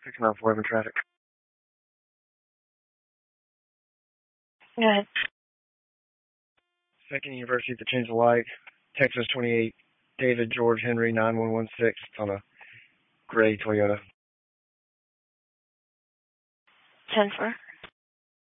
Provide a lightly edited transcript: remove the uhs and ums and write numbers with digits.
Picking up web and traffic. Good. Second University to change the light. Texas 28, David George Henry 9116 on a gray Toyota. 10-4.